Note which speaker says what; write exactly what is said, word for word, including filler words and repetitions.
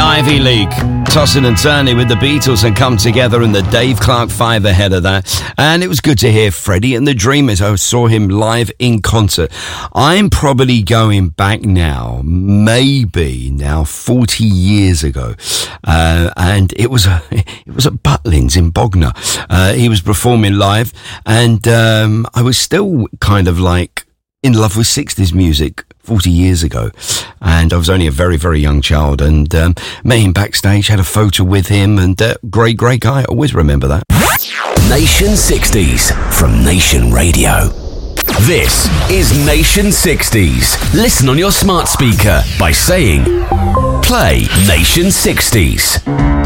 Speaker 1: Ivy League. Tossin and Turney with the Beatles and Come Together, and the Dave Clark Five ahead of that. And it was good to hear Freddie and the Dreamers. I saw him live in concert. I'm probably going back now, maybe now forty years ago. Uh, and it was a, it was at Butlins in Bognor. Uh, he was performing live, and um, I was still kind of like in love with sixties music forty years ago, and I was only a very, very young child, and um, met him backstage, had a photo with him, and uh, great, great guy. I always remember that.
Speaker 2: Nation sixties from Nation Radio. This is Nation sixties. Listen on your smart speaker by saying, play Nation sixties.